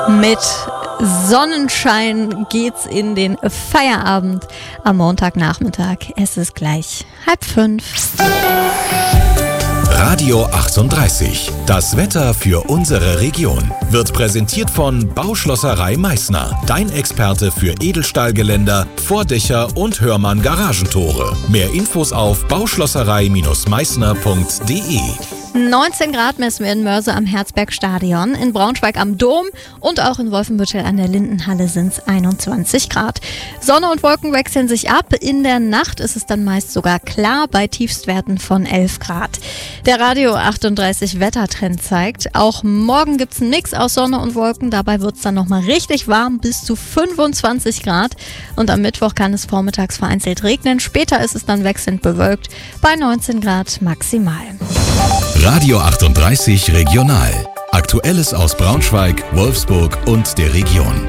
Mit Sonnenschein geht's in den Feierabend am Montagnachmittag. Es ist gleich 4:30. Radio 38. Das Wetter für unsere Region wird präsentiert von Bauschlosserei Meißner. Dein Experte für Edelstahlgeländer, Vordächer und Hörmann Garagentore. Mehr Infos auf bauschlosserei-meißner.de. 19 Grad messen wir in Mörse am Herzbergstadion, in Braunschweig am Dom und auch in Wolfenbüttel an der Lindenhalle sind es 21 Grad. Sonne und Wolken wechseln sich ab. In der Nacht ist es dann meist sogar klar bei Tiefstwerten von 11 Grad. Der Radio 38 Wettertrend zeigt, auch morgen gibt es einen Mix aus Sonne und Wolken. Dabei wird es dann nochmal richtig warm, bis zu 25 Grad. Und am Mittwoch kann es vormittags vereinzelt regnen. Später ist es dann wechselnd bewölkt bei 19 Grad maximal. Radio 38 Regional. Aktuelles aus Braunschweig, Wolfsburg und der Region.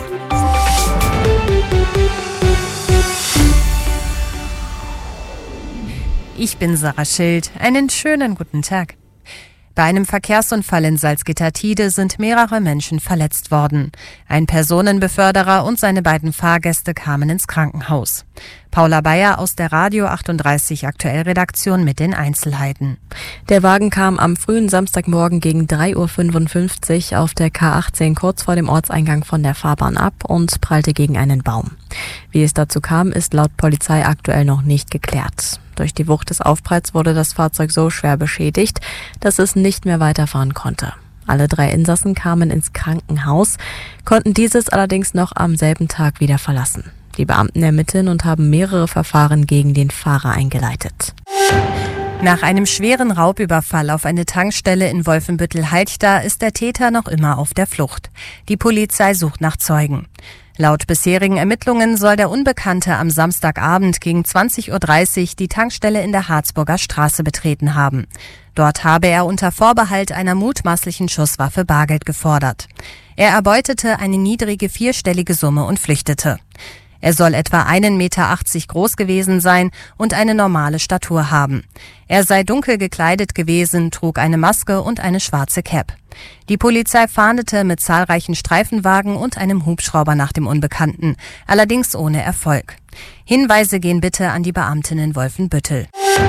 Ich bin Sarah Schild. Einen schönen guten Tag. Bei einem Verkehrsunfall in Salzgitter-Tiede sind mehrere Menschen verletzt worden. Ein Personenbeförderer und seine beiden Fahrgäste kamen ins Krankenhaus. Paula Bayer aus der Radio 38 Aktuell-Redaktion mit den Einzelheiten. Der Wagen kam am frühen Samstagmorgen gegen 3:55 Uhr auf der K18 kurz vor dem Ortseingang von der Fahrbahn ab und prallte gegen einen Baum. Wie es dazu kam, ist laut Polizei aktuell noch nicht geklärt. Durch die Wucht des Aufpralls wurde das Fahrzeug so schwer beschädigt, dass es nicht mehr weiterfahren konnte. Alle 3 Insassen kamen ins Krankenhaus, konnten dieses allerdings noch am selben Tag wieder verlassen. Die Beamten ermitteln und haben mehrere Verfahren gegen den Fahrer eingeleitet. Nach einem schweren Raubüberfall auf eine Tankstelle in Wolfenbüttel-Halchda ist der Täter noch immer auf der Flucht. Die Polizei sucht nach Zeugen. Laut bisherigen Ermittlungen soll der Unbekannte am Samstagabend gegen 20:30 Uhr die Tankstelle in der Harzburger Straße betreten haben. Dort habe er unter Vorbehalt einer mutmaßlichen Schusswaffe Bargeld gefordert. Er erbeutete eine niedrige 4-stellige Summe und flüchtete. Er soll etwa 1,80 Meter groß gewesen sein und eine normale Statur haben. Er sei dunkel gekleidet gewesen, trug eine Maske und eine schwarze Cap. Die Polizei fahndete mit zahlreichen Streifenwagen und einem Hubschrauber nach dem Unbekannten, allerdings ohne Erfolg. Hinweise gehen bitte an die Beamtin in Wolfenbüttel.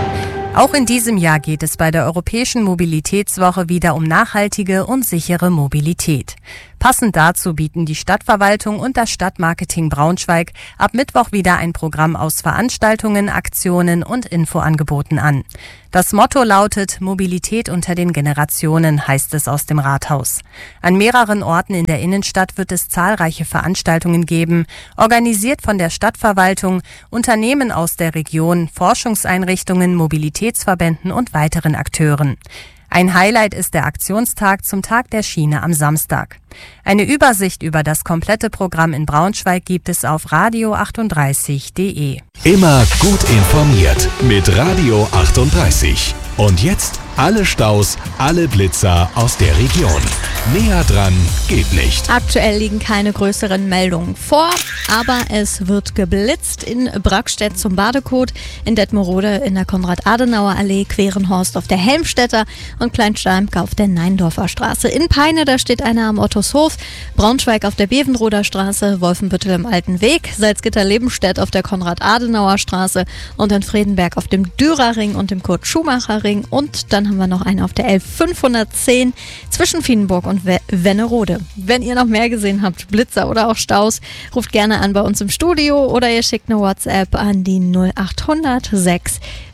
Auch in diesem Jahr geht es bei der Europäischen Mobilitätswoche wieder um nachhaltige und sichere Mobilität. Passend dazu bieten die Stadtverwaltung und das Stadtmarketing Braunschweig ab Mittwoch wieder ein Programm aus Veranstaltungen, Aktionen und Infoangeboten an. Das Motto lautet Mobilität unter den Generationen, heißt es aus dem Rathaus. An mehreren Orten in der Innenstadt wird es zahlreiche Veranstaltungen geben, organisiert von der Stadtverwaltung, Unternehmen aus der Region, Forschungseinrichtungen, Mobilitätsverbänden und weiteren Akteuren. Ein Highlight ist der Aktionstag zum Tag der Schiene am Samstag. Eine Übersicht über das komplette Programm in Braunschweig gibt es auf radio38.de. Immer gut informiert mit Radio 38. Und jetzt alle Staus, alle Blitzer aus der Region. Näher dran geht nicht. Aktuell liegen keine größeren Meldungen vor, aber es wird geblitzt in Brackstedt zum Badekot, in Detmerode in der Konrad-Adenauer-Allee, Querenhorst auf der Helmstedter und Kleinsteimke auf der Neindorfer Straße. In Peine, da steht einer am Ottoshöf, Braunschweig auf der Bevenroder Straße, Wolfenbüttel im Alten Weg, Salzgitter-Lebenstedt auf der Konrad-Adenauer Straße und in Fredenberg auf dem Dürerring und dem Kurt-Schumacher-Ring. Und dann haben wir noch einen auf der L510 zwischen Fienenburg und Wennerode. Wenn ihr noch mehr gesehen habt, Blitzer oder auch Staus, ruft gerne an bei uns im Studio oder ihr schickt eine WhatsApp an die 0800 6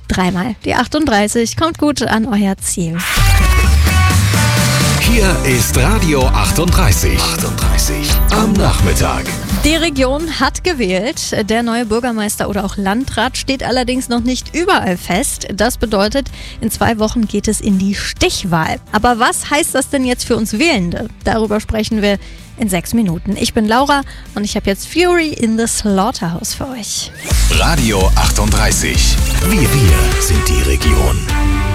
3 die 38. Kommt gut an euer Ziel. Hier ist Radio 38. Am Nachmittag. Die Region hat gewählt. Der neue Bürgermeister oder auch Landrat steht allerdings noch nicht überall fest. Das bedeutet, in 2 Wochen geht es in die Stichwahl. Aber was heißt das denn jetzt für uns Wählende? Darüber sprechen wir in 6 Minuten. Ich bin Laura und ich habe jetzt Fury in the Slaughterhouse für euch. Radio 38. Wir sind die Region.